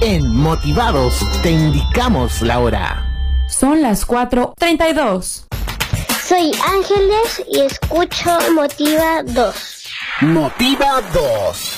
En Motivados te indicamos la hora. Son las 4:32. Soy Ángeles y escucho Motiva 2. Motiva 2.